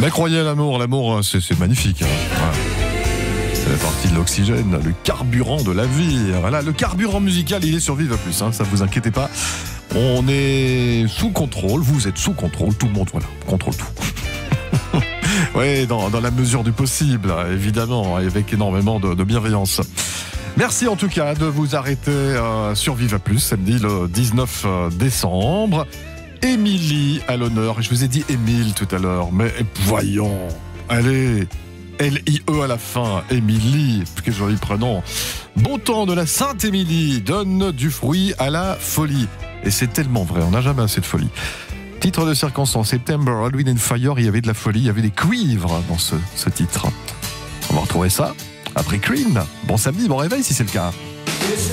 Mais croyez à l'amour, c'est magnifique. Hein. Voilà. C'est la partie de l'oxygène, le carburant de la vie. Voilà, le carburant musical, il est sur Vive Plus, hein, ça vous inquiétez pas. On est sous contrôle, vous êtes sous contrôle, tout le monde, voilà, contrôle tout. Oui, dans la mesure du possible, évidemment, avec énormément de bienveillance. Merci en tout cas de vous arrêter sur Vive Plus, samedi le 19 décembre. Émilie à l'honneur. Je vous ai dit Émile tout à l'heure, mais voyons, allez, L-I-E à la fin, Émilie, quel joli prénom. Bon temps de la Sainte Émilie donne du fruit à la folie. Et c'est tellement vrai, on n'a jamais assez de folie. Titre de circonstance, September, Halloween and Fire, il y avait de la folie, il y avait des cuivres dans ce titre. On va retrouver ça après Queen. Bon samedi, bon réveil si c'est le cas.